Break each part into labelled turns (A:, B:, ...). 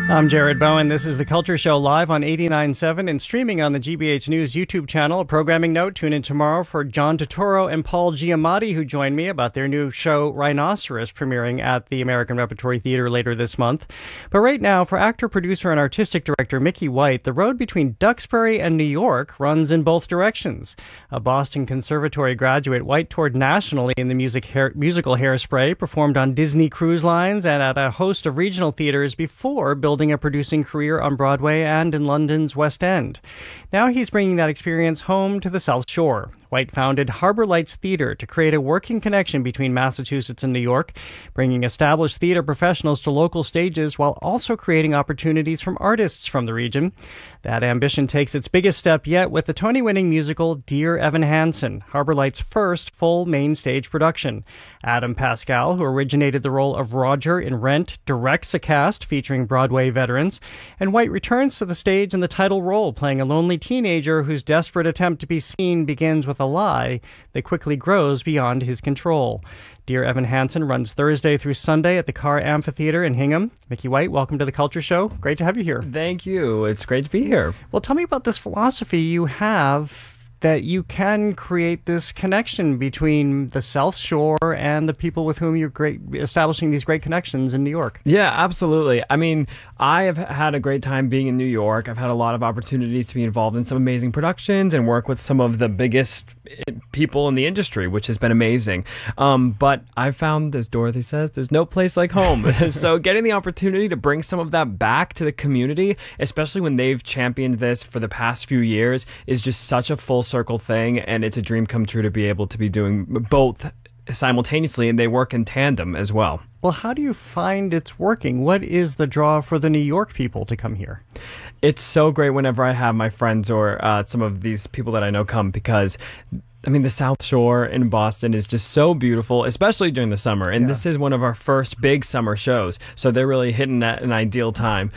A: I'm Jared Bowen. This is The Culture Show live on 89.7 and streaming on the GBH News YouTube channel. A programming note, tune in tomorrow for John Turturro and Paul Giamatti, who join me about their new show Rhinoceros, premiering at the American Repertory Theater later this month. But right now, for actor, producer, and artistic director Mickey White, the road between Duxbury and New York runs in both directions. A Boston Conservatory graduate, White toured nationally in the musical Hairspray, performed on Disney Cruise Lines and at a host of regional theaters before building a producing career on Broadway and in London's West End. Now he's bringing that experience home to the South Shore. White founded Harbor Lights Theater to create a working connection between Massachusetts and New York, bringing established theater professionals to local stages while also creating opportunities from artists from the region. That ambition takes its biggest step yet with the Tony-winning musical Dear Evan Hansen, Harbor Lights' first full main stage production. Adam Pascal, who originated the role of Roger in Rent, directs a cast featuring Broadway veterans, and White returns to the stage in the title role, playing a lonely teenager whose desperate attempt to be seen begins with a lie that quickly grows beyond his control. Dear Evan Hansen runs Thursday through Sunday at the Carr Amphitheater in Hingham. Mickey White, welcome to The Culture Show. Great to have you here.
B: Thank you. It's great to be here.
A: Well, tell me about this philosophy you have that you can create this connection between the South Shore and the people with whom you're establishing these great connections in New York.
B: Yeah, absolutely. I mean, I have had a great time being in New York. I've had a lot of opportunities to be involved in some amazing productions and work with some of the biggest people in the industry, which has been amazing. But I've found, as Dorothy says, there's no place like home. So getting the opportunity to bring some of that back to the community, especially when they've championed this for the past few years, is just such a full circle thing, and it's a dream come true to be able to be doing both simultaneously, and they work in tandem as well.
A: Well, how do you find it's working? What is the draw for the New York people to come here?
B: It's so great whenever I have my friends or some of these people that I know come, because I mean, the South Shore in Boston is just so beautiful, especially during the summer. And This is one of our first big summer shows. So they're really hitting at an ideal time.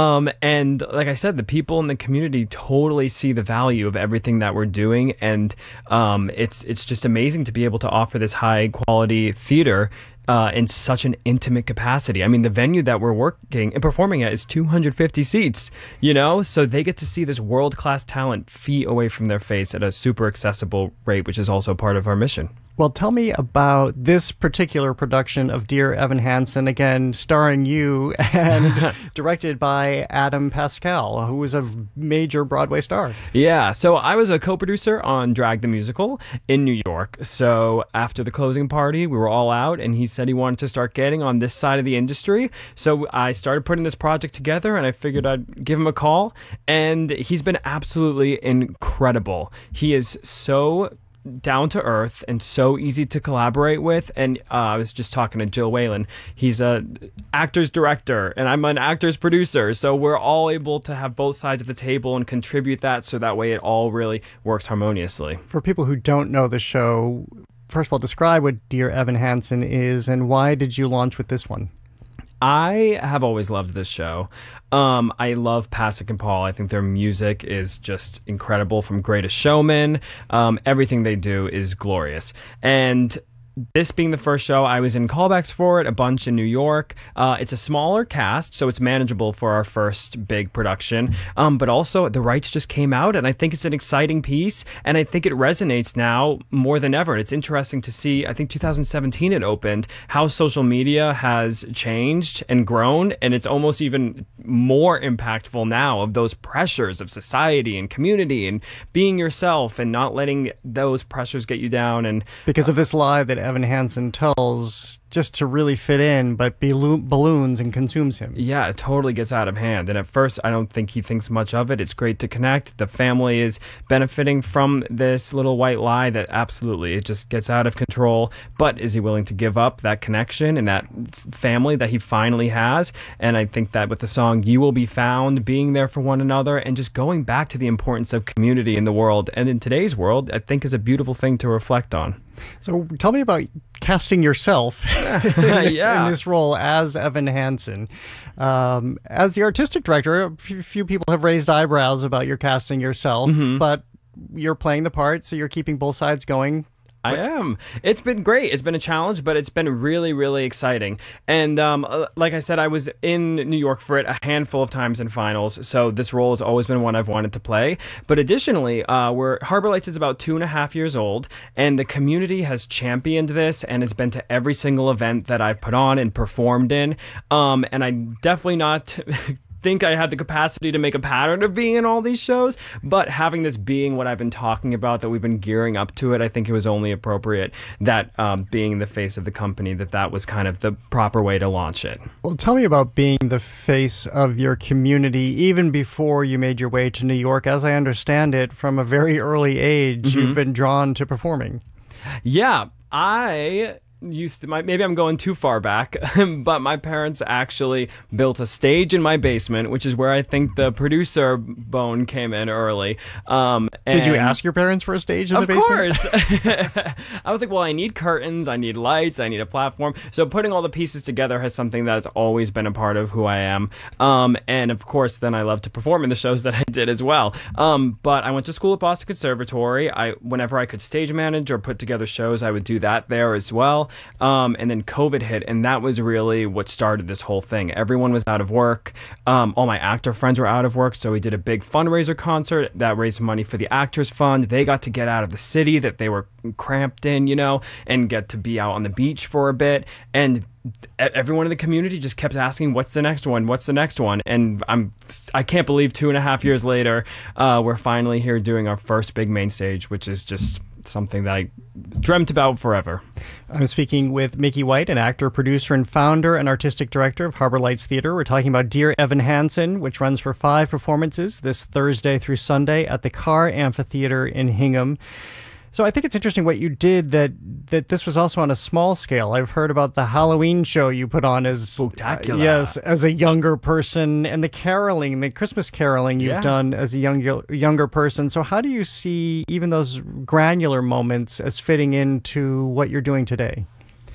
B: And like I said, the people in the community totally see the value of everything that we're doing. And it's just amazing to be able to offer this high quality theater in such an intimate capacity. I mean, the venue that we're working and performing at is 250 seats, so they get to see this world-class talent feet away from their face at a super accessible rate, which is also part of our mission.
A: Well, tell me about this particular production of Dear Evan Hansen, again, starring you and directed by Adam Pascal, who was a major Broadway star.
B: Yeah, so I was a co-producer on Drag the Musical in New York. So after the closing party, we were all out, and he said he wanted to start getting on this side of the industry. So I started putting this project together, and I figured I'd give him a call. And he's been absolutely incredible. He is so down to earth and so easy to collaborate with. And I was just talking to Jill Whalen. He's a actor's director and I'm an actor's producer. So we're all able to have both sides of the table and contribute that, so that way it all really works harmoniously.
A: For people who don't know the show, first of all, describe what Dear Evan Hansen is and why did you launch with this one?
B: I have always loved this show. I love Pasek and Paul. I think their music is just incredible, from Greatest Showman. Everything they do is glorious. And this being the first show, I was in callbacks for it a bunch in New York. It's a smaller cast, so it's manageable for our first big production. But also, the rights just came out, and I think it's an exciting piece, and I think it resonates now more than ever. It's interesting to see, I think 2017 it opened, how social media has changed and grown, and it's almost even more impactful now, of those pressures of society and community and being yourself and not letting those pressures get you down. And
A: because of this lie that Evan Hansen tells just to really fit in, but balloons and consumes him.
B: Yeah, it totally gets out of hand. And at first, I don't think he thinks much of it. It's great to connect. The family is benefiting from this little white lie that absolutely, it just gets out of control. But is he willing to give up that connection and that family that he finally has? And I think that with the song You Will Be Found, being there for one another and just going back to the importance of community in the world and in today's world, I think is a beautiful thing to reflect on.
A: So tell me about casting yourself
B: in
A: this role as Evan Hansen. As the artistic director, a few people have raised eyebrows about your casting yourself, but you're playing the part, so you're keeping both sides going.
B: I am. It's been great. It's been a challenge, but it's been really, really exciting. And like I said, I was in New York for it a handful of times in finals, so this role has always been one I've wanted to play. But additionally, Harbor Lights is about 2.5 years old, and the community has championed this and has been to every single event that I've put on and performed in. And I'm definitely not think I had the capacity to make a pattern of being in all these shows, but having this being what I've been talking about, that we've been gearing up to it, I think it was only appropriate that being the face of the company, that was kind of the proper way to launch it.
A: Well, tell me about being the face of your community even before you made your way to New York. As I understand it, from a very early age, you've been drawn to performing.
B: Yeah, I used to, maybe I'm going too far back, but my parents actually built a stage in my basement, which is where I think the producer bone came in early.
A: Did you ask your parents for a stage in the basement?
B: Of course. I was like, well, I need curtains, I need lights, I need a platform. So putting all the pieces together has something that's always been a part of who I am. And of course, then I love to perform in the shows that I did as well. But I went to school at Boston Conservatory. Whenever I could stage manage or put together shows, I would do that there as well. And then COVID hit, and that was really what started this whole thing. Everyone was out of work. All my actor friends were out of work, so we did a big fundraiser concert that raised money for the Actors Fund. They got to get out of the city that they were cramped in, and get to be out on the beach for a bit. And everyone in the community just kept asking, what's the next one? What's the next one? And I can't believe 2.5 years later, we're finally here doing our first big main stage, which is just something that I dreamt about forever.
A: I'm speaking with Mickey White, an actor, producer, and founder and artistic director of Harbor Lights Theater. We're talking about Dear Evan Hansen, which runs for 5 performances this Thursday through Sunday at the Carr Amphitheater in Hingham. So I think it's interesting what you did, that this was also on a small scale. I've heard about the Halloween show you put on as
B: spectacular.
A: Yes, as a younger person, and the caroling, the Christmas caroling you've done as a younger person. So how do you see even those granular moments as fitting into what you're doing today?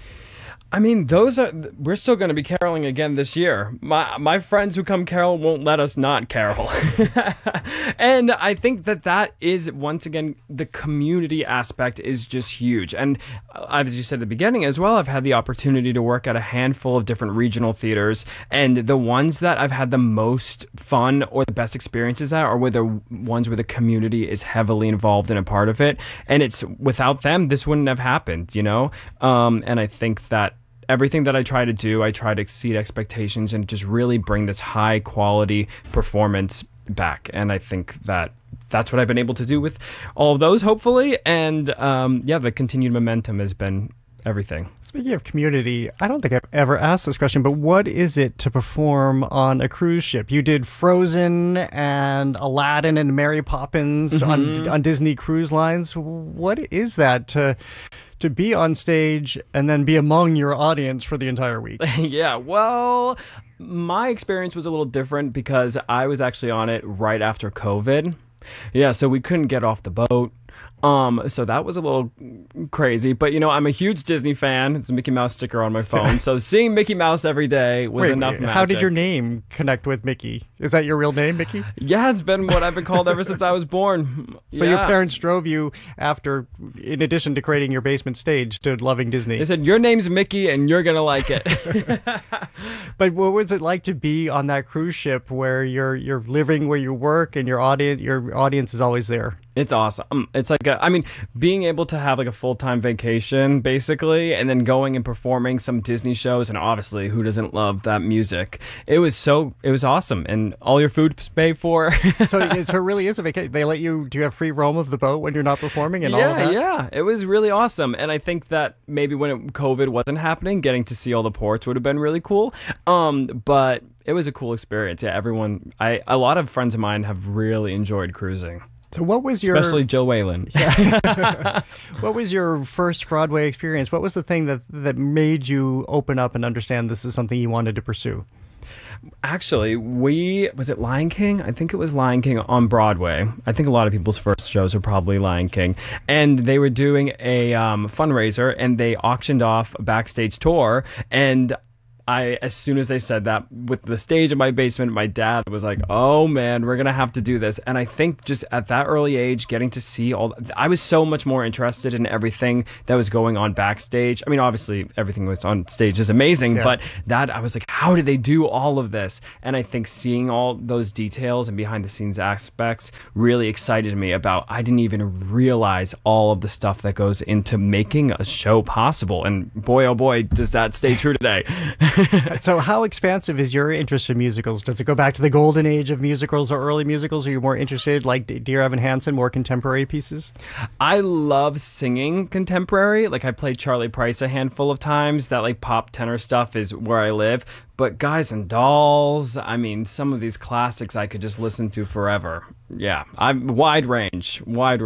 B: I mean, we're still going to be caroling again this year. My friends who come carol won't let us not carol. And I think that is, once again, the community aspect is just huge. And as you said at the beginning as well, I've had the opportunity to work at a handful of different regional theaters. And the ones that I've had the most fun or the best experiences at are the ones where the community is heavily involved in a part of it. And it's without them, this wouldn't have happened, And I think that everything that I try to do, I try to exceed expectations and just really bring this high quality performance back. And I think that's what I've been able to do with all of those, hopefully. And the continued momentum has been everything.
A: Speaking of community, I don't think I've ever asked this question, but what is it to perform on a cruise ship? You did Frozen and Aladdin and Mary Poppins on Disney Cruise Lines. What is that to be on stage and then be among your audience for the entire week?
B: Yeah, well, my experience was a little different because I was actually on it right after COVID. Yeah, so we couldn't get off the boat. So that was a little crazy, but I'm a huge Disney fan. It's a Mickey Mouse sticker on my phone. So seeing Mickey Mouse every day was enough magic.
A: How did your name connect with Mickey? Is that your real name, Mickey?
B: Yeah, it's been what I've been called ever since I was born.
A: So your parents drove you after, in addition to creating your basement stage, to loving Disney.
B: They said, your name's Mickey and you're going to like it.
A: But what was it like to be on that cruise ship where you're living where you work and your audience is always there?
B: It's awesome. It's like, being able to have like a full-time vacation, basically, and then going and performing some Disney shows, and obviously, who doesn't love that music? It was awesome, and all your food's paid for.
A: So it really is a vacation. They let you, do you have free roam of the boat when you're not performing and all of that?
B: Yeah, it was really awesome, and I think that maybe when COVID wasn't happening, getting to see all the ports would have been really cool, but it was a cool experience. Yeah, a lot of friends of mine have really enjoyed cruising.
A: So what was
B: especially Jill Whalen?
A: Yeah. What was your first Broadway experience? What was the thing that made you open up and understand this is something you wanted to pursue?
B: Actually, was it Lion King? I think it was Lion King on Broadway. I think a lot of people's first shows are probably Lion King. And they were doing a fundraiser, and they auctioned off a backstage tour, and as soon as they said that, with the stage in my basement, my dad was like, oh man, we're going to have to do this. And I think just at that early age, getting to see I was so much more interested in everything that was going on backstage. I mean, obviously everything was on stage is amazing, but that I was like, how did they do all of this? And I think seeing all those details and behind the scenes aspects really excited me about, I didn't even realize all of the stuff that goes into making a show possible. And boy, oh boy, does that stay true today.
A: So how expansive is your interest in musicals? Does it go back to the golden age of musicals or early musicals? Are you more interested, like Dear Evan Hansen, more contemporary pieces?
B: I love singing contemporary. Like, I played Charlie Price a handful of times. That like pop tenor stuff is where I live. But Guys and Dolls, I mean, some of these classics I could just listen to forever. Yeah, I'm wide range.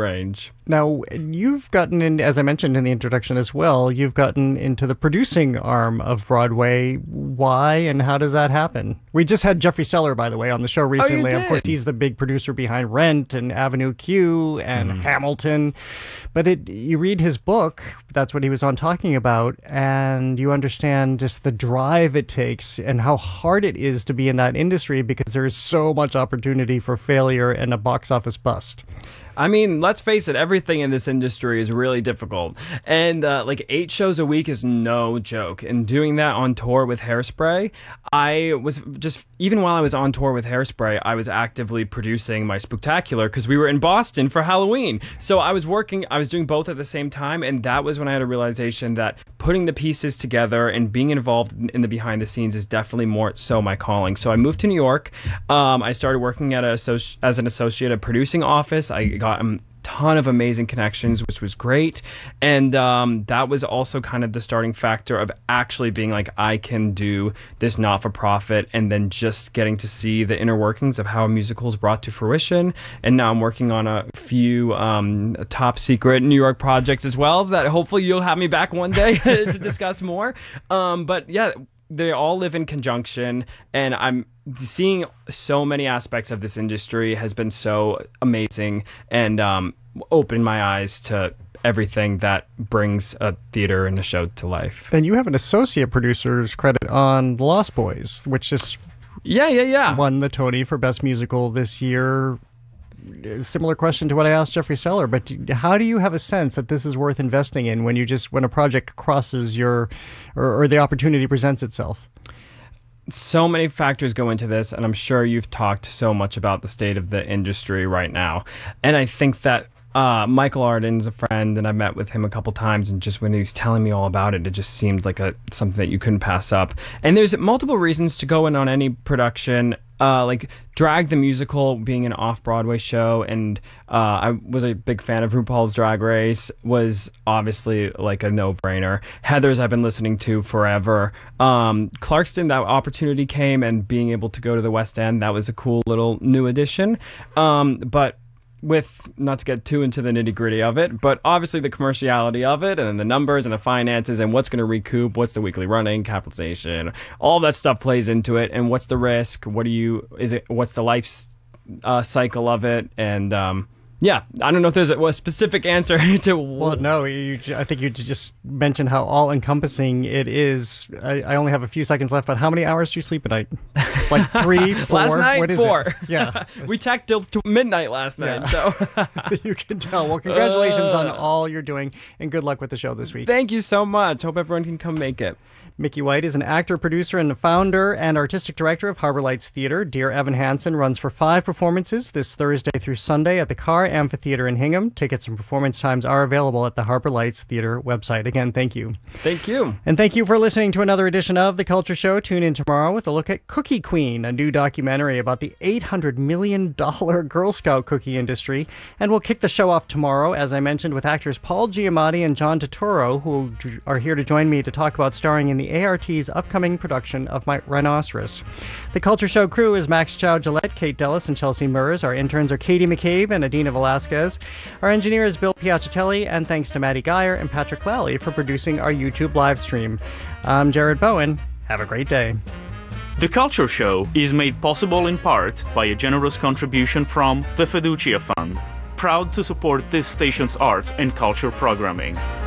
B: Now,
A: you've gotten in, as I mentioned in the introduction as well, you've gotten into the producing arm of Broadway. Why and how does that happen? We just had Jeffrey Seller, by the way, on the show recently.
B: Oh, you did?
A: Of course, he's the big producer behind Rent and Avenue Q and Hamilton. But you read his book, that's what he was on talking about, and you understand just the drive it takes and how hard it is to be in that industry because there is so much opportunity for failure and a box office bust.
B: I mean, let's face it, everything in this industry is really difficult. And like 8 shows a week is no joke. And doing that on tour with Hairspray, I was just, even while I was on tour with Hairspray, I was actively producing my Spooktacular because we were in Boston for Halloween. So I was doing both at the same time. And that was when I had a realization that putting the pieces together and being involved in the behind the scenes is definitely more so my calling. So I moved to New York. I started working at as an associate at a producing office. I got a ton of amazing connections, which was great. And that was also kind of the starting factor of actually being like, I can do this not-for-profit, and then just getting to see the inner workings of how a musical is brought to fruition. And now I'm working on a few top secret New York projects as well that hopefully you'll have me back one day to discuss more. But yeah, they all live in conjunction, and I'm seeing so many aspects of this industry has been so amazing, and opened my eyes to everything that brings a theater and a show to life.
A: And you have an associate producer's credit on The Lost Boys, which just won the Tony for Best Musical this year. Similar question to what I asked Jeffrey Seller, but how do you have a sense that this is worth investing in when a project crosses your, or the opportunity presents itself?
B: So many factors go into this, and I'm sure you've talked so much about the state of the industry right now. And I think that Michael Arden's a friend, and I met with him a couple times, and just when he was telling me all about it, it just seemed like something that you couldn't pass up. And there's multiple reasons to go in on any production. Like Drag the Musical being an off-Broadway show, and I was a big fan of RuPaul's Drag Race, was obviously like a no-brainer. Heathers I've been listening to forever. Clarkston, that opportunity came, and being able to go to the West End, that was a cool little new addition. But with, not to get too into the nitty-gritty of it, but obviously the commerciality of it, and the numbers and the finances, and what's going to recoup, what's the weekly running, capitalization, all that stuff plays into it, and what's the risk, what's the life cycle of it, and yeah, I don't know if there's a specific answer to.
A: Well, no, I think you just mentioned how all-encompassing it is. I only have a few seconds left, but how many hours do you sleep at night? Like 3, 4?
B: Last night,
A: what is
B: 4.
A: It? Yeah.
B: We tacked till midnight last night, so.
A: You can tell. Well, congratulations on all you're doing, and good luck with the show this week.
B: Thank you so much. Hope everyone can come make it.
A: Mickey White is an actor, producer, and the founder and artistic director of Harbor Lights Theater. Dear Evan Hansen runs for 5 performances this Thursday through Sunday at the Carr Amphitheater in Hingham. Tickets and performance times are available at the Harbor Lights Theater website. Again, thank you.
B: Thank you.
A: And thank you for listening to another edition of The Culture Show. Tune in tomorrow with a look at Cookie Queen, a new documentary about the $800 million Girl Scout cookie industry. And we'll kick the show off tomorrow, as I mentioned, with actors Paul Giamatti and John Turturro, who are here to join me to talk about starring in the ART's upcoming production of My Rhinoceros. The Culture Show crew is Max Chow Gillette, Kate Dellis, and Chelsea Murs. Our interns are Katie McCabe and Adina Velasquez. Our engineer is Bill Piacitelli, and thanks to Maddie Geyer and Patrick Lally for producing our YouTube live stream. I'm Jared Bowen. Have a great day.
C: The Culture Show is made possible in part by a generous contribution from the Fiducia Fund, proud to support this station's arts and culture programming.